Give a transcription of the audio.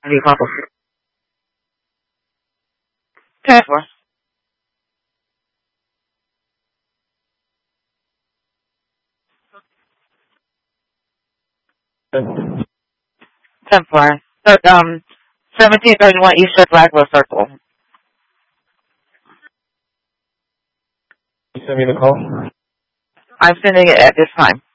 Any couple. 10-4. 10-4. So, 1731 East Blackwell Circle. You send me the call? I'm sending it at this time.